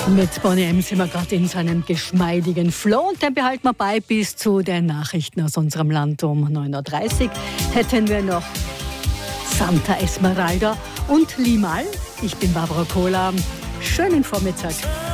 Mit Boney M sind wir gerade in seinem geschmeidigen Flow und den behalten wir bei bis zu den Nachrichten aus unserem Land. Um 9.30 Uhr hätten wir noch Santa Esmeralda und Limal. Ich bin Barbara Kohler. Schönen Vormittag.